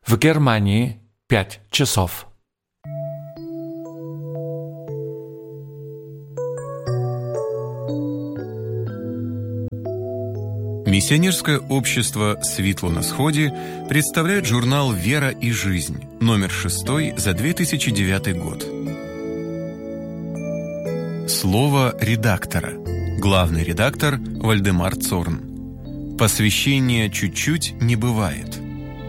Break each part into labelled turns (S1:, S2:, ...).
S1: В Германии 5 часов.
S2: Миссионерское общество «Светло на сходе» представляет журнал «Вера и жизнь», номер 6 за 2009 год. Слово редактора. Главный редактор Вальдемар Цорн. Посвящения чуть-чуть не бывает.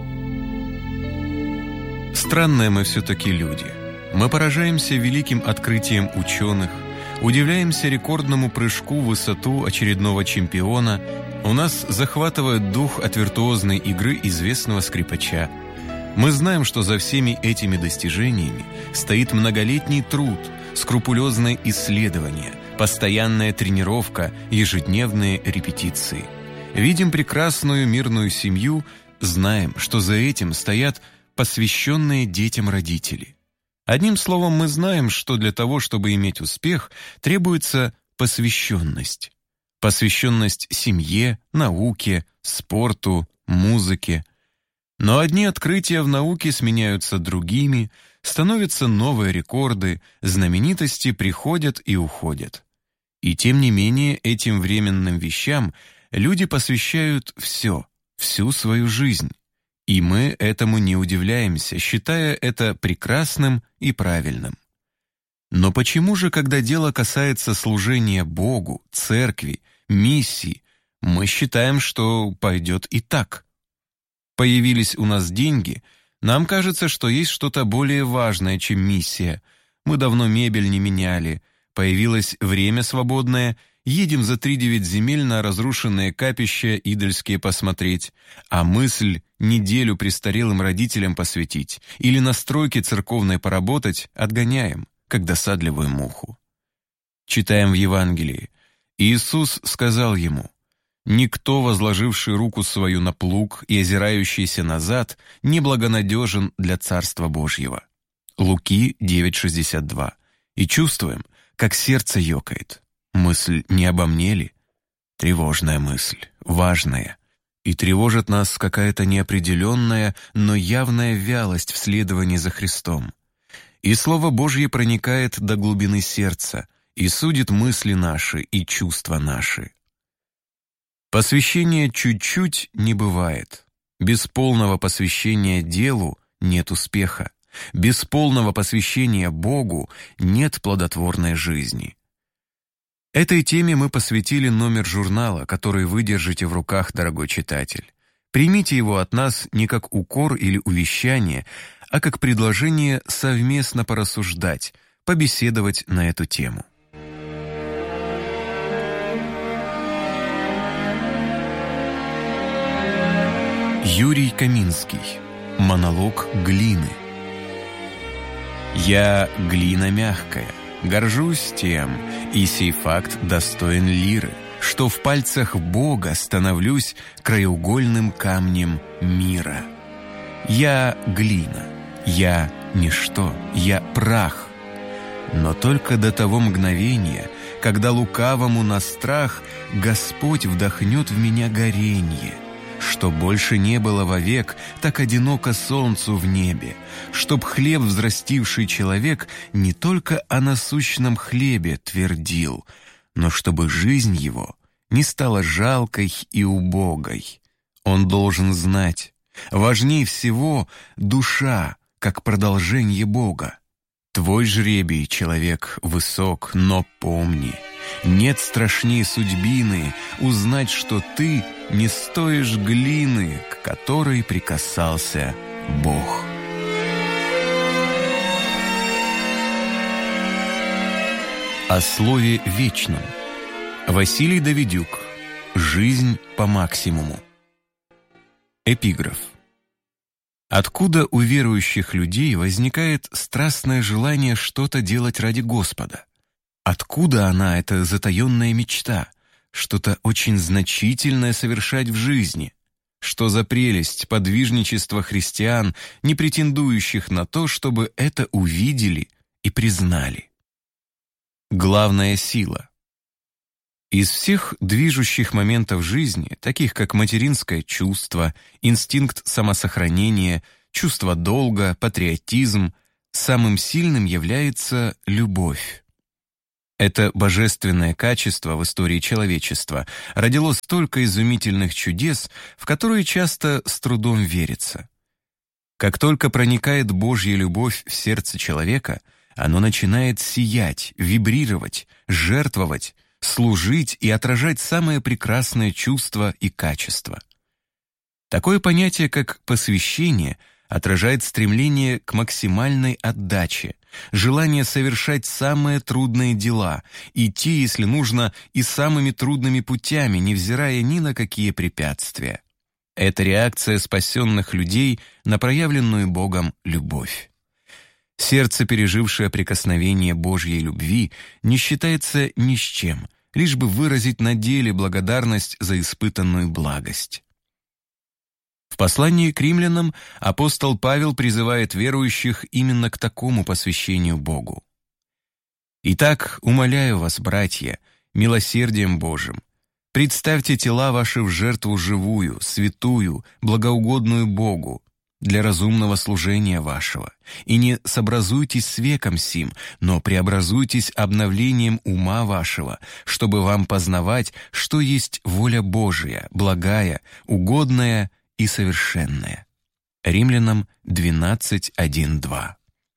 S2: Странные мы все-таки люди. Мы поражаемся великим открытием ученых, удивляемся рекордному прыжку в высоту очередного чемпиона, у нас захватывает дух от виртуозной игры известного скрипача. Мы знаем, что за всеми этими достижениями стоит многолетний труд, скрупулезное исследование, постоянная тренировка, ежедневные репетиции. Видим прекрасную мирную семью, знаем, что за этим стоят посвященные детям родители. Одним словом, мы знаем, что для того, чтобы иметь успех, требуется посвященность. Посвященность семье, науке, спорту, музыке. Но одни открытия в науке сменяются другими, становятся новые рекорды, знаменитости приходят и уходят. И тем не менее этим временным вещам люди посвящают все, всю свою жизнь. И мы этому не удивляемся, считая это прекрасным и правильным. Но почему же, когда дело касается служения Богу, церкви, миссии, мы считаем, что пойдет и так? Появились у нас деньги, нам кажется, что есть что-то более важное, чем миссия. Мы давно мебель не меняли, появилось время свободное, едем за 3-9 земель на разрушенные капища идольские посмотреть, а мысль неделю престарелым родителям посвятить или на стройке церковной поработать отгоняем, как досадливую муху. Читаем в Евангелии. Иисус сказал ему: «Никто, возложивший руку свою на плуг и озирающийся назад, неблагонадежен для Царства Божьего». Луки 9:62. И чувствуем, как сердце ёкает. Мысль не обо мне ли? Тревожная мысль, важная. И тревожит нас какая-то неопределенная, но явная вялость в следовании за Христом. И Слово Божье проникает до глубины сердца и судит мысли наши и чувства наши. Посвящения чуть-чуть не бывает. Без полного посвящения делу нет успеха. Без полного посвящения Богу нет плодотворной жизни. Этой теме мы посвятили номер журнала, который вы держите в руках, дорогой читатель. Примите его от нас не как укор или увещание, а как предложение совместно порассуждать, побеседовать на эту тему. Юрий Каминский. Монолог глины. «Я глина мягкая, горжусь тем, и сей факт достоин лиры, что в пальцах Бога становлюсь краеугольным камнем мира. Я глина, я ничто, я прах, но только до того мгновения, когда лукавому на страх Господь вдохнет в меня горенье, что больше не было вовек так одиноко солнцу в небе, чтоб хлеб взрастивший человек не только о насущном хлебе твердил, но чтобы жизнь его не стала жалкой и убогой. Он должен знать, важней всего душа, как продолжение Бога. Твой жребий, человек, высок, но помни, нет страшней судьбины узнать, что ты не стоишь глины, к которой прикасался Бог. О слове вечном. Василий Давидюк. Жизнь по максимуму. Эпиграф. Откуда у верующих людей возникает страстное желание что-то делать ради Господа? Откуда она, эта затаенная мечта, что-то очень значительное совершать в жизни? Что за прелесть подвижничества христиан, не претендующих на то, чтобы это увидели и признали? Главная сила. Из всех движущих моментов жизни, таких как материнское чувство, инстинкт самосохранения, чувство долга, патриотизм. Самым сильным является любовь. Это божественное качество в истории человечества родило столько изумительных чудес, в которые часто с трудом верится. Как только проникает Божья любовь в сердце человека, оно начинает сиять, вибрировать, жертвовать, служить и отражать самые прекрасные чувства и качества. Такое понятие, как посвящение, отражает стремление к максимальной отдаче, желание совершать самые трудные дела, идти, если нужно, и самыми трудными путями, невзирая ни на какие препятствия. Это реакция спасенных людей на проявленную Богом любовь. Сердце, пережившее прикосновение Божьей любви, не считается ни с чем, лишь бы выразить на деле благодарность за испытанную благость. В послании к римлянам апостол Павел призывает верующих именно к такому посвящению Богу. «Итак, умоляю вас, братья, милосердием Божиим, представьте тела ваши в жертву живую, святую, благоугодную Богу, для разумного служения вашего, и не сообразуйтесь с веком сим, но преобразуйтесь обновлением ума вашего, чтобы вам познавать, что есть воля Божия, благая, угодная и совершенная». Римлянам 12:1-2.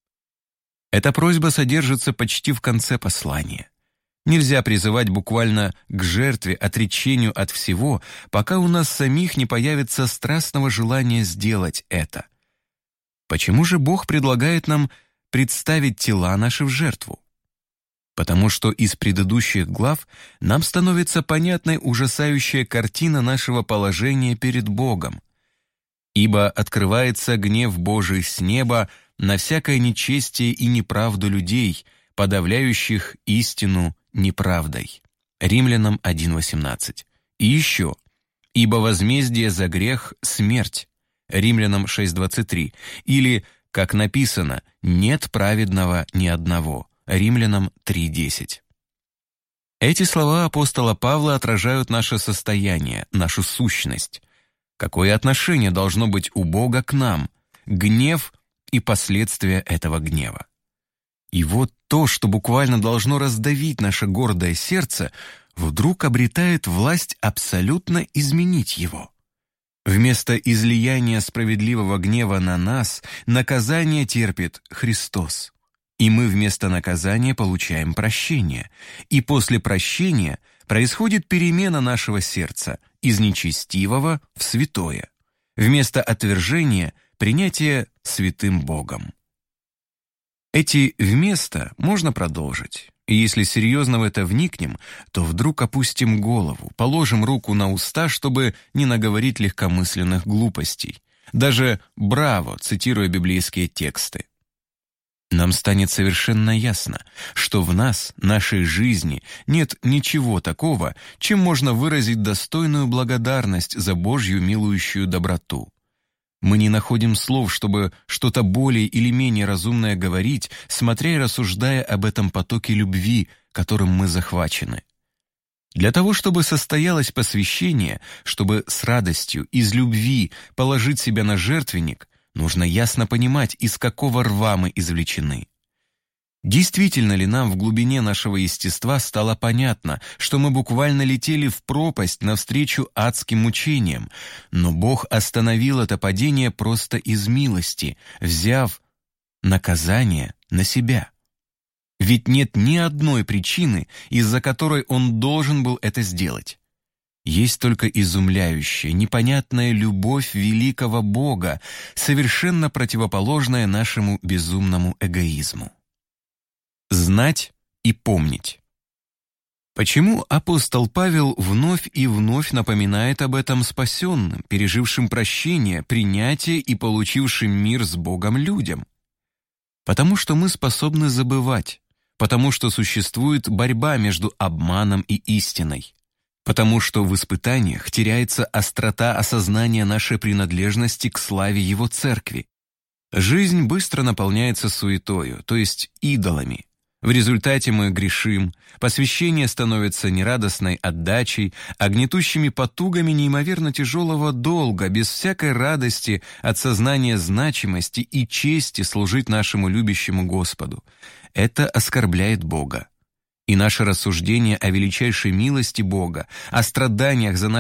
S2: Эта просьба содержится почти в конце послания. Нельзя призывать буквально к жертве, отречению от всего, пока у нас самих не появится страстного желания сделать это. Почему же Бог предлагает нам представить тела наши в жертву? Потому что из предыдущих глав нам становится понятной ужасающая картина нашего положения перед Богом. «Ибо открывается гнев Божий с неба на всякое нечестие и неправду людей, подавляющих истину неправдой». Римлянам 1:18. И еще: «Ибо возмездие за грех — смерть». Римлянам 6:23. Или, как написано, «нет праведного ни одного». Римлянам 3:10. Эти слова апостола Павла отражают наше состояние, нашу сущность. Какое отношение должно быть у Бога к нам, гнев и последствия этого гнева. И вот то, что буквально должно раздавить наше гордое сердце, вдруг обретает власть абсолютно изменить его. Вместо излияния справедливого гнева на нас, наказание терпит Христос. И мы вместо наказания получаем прощение. И после прощения происходит перемена нашего сердца из нечестивого в святое. Вместо отвержения — принятие святым Богом. Эти «вместо» можно продолжить. И если серьезно в это вникнем, то вдруг опустим голову, положим руку на уста, чтобы не наговорить легкомысленных глупостей. Даже «браво», цитируя библейские тексты. Нам станет совершенно ясно, что в нас, нашей жизни, нет ничего такого, чем можно выразить достойную благодарность за Божью милующую доброту. Мы не находим слов, чтобы что-то более или менее разумное говорить, смотря и рассуждая об этом потоке любви, которым мы захвачены. Для того, чтобы состоялось посвящение, чтобы с радостью, из любви положить себя на жертвенник, нужно ясно понимать, из какого рва мы извлечены. Действительно ли нам в глубине нашего естества стало понятно, что мы буквально летели в пропасть навстречу адским мучениям, но Бог остановил это падение просто из милости, взяв наказание на себя? Ведь нет ни одной причины, из-за которой Он должен был это сделать. Есть только изумляющая, непонятная любовь великого Бога, совершенно противоположная нашему безумному эгоизму. Знать и помнить. Почему апостол Павел вновь и вновь напоминает об этом спасенным, пережившим прощение, принятие и получившим мир с Богом людям? Потому что мы способны забывать, потому что существует борьба между обманом и истиной, потому что в испытаниях теряется острота осознания нашей принадлежности к славе Его Церкви. Жизнь быстро наполняется суетою, то есть идолами. В результате мы грешим, посвящение становится не радостной отдачей, а гнетущими потугами неимоверно тяжелого долга, без всякой радости от сознания значимости и чести служить нашему любящему Господу. Это оскорбляет Бога. И наше рассуждение о величайшей милости Бога, о страданиях за